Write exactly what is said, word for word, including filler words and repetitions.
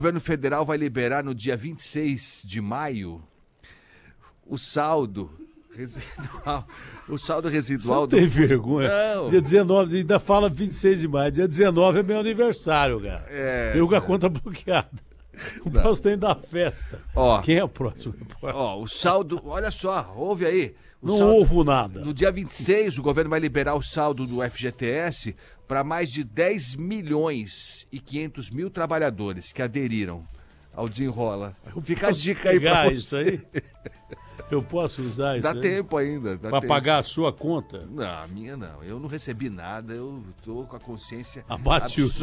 O governo federal vai liberar no dia vinte e seis de maio o saldo residual. O saldo residual. Você não tem vergonha. Não. Dia dezenove, ainda fala vinte e seis de maio. Dia dezenove é meu aniversário, cara. É, eu com a é. conta bloqueada. O próximo tem da festa. Ó, Quem é o próximo? Ó, o saldo. Olha só, ouve aí. O Não saldo, houve nada. No dia vinte e seis, o governo vai liberar o saldo do F G T S para mais de dez milhões e quinhentos mil trabalhadores que aderiram ao Desenrola. Fica a dica aí pra você. Isso aí? Eu posso usar isso Dá aí? tempo ainda. Para pagar a sua conta? Não, a minha não. Eu não recebi nada, eu tô com a consciência Abate o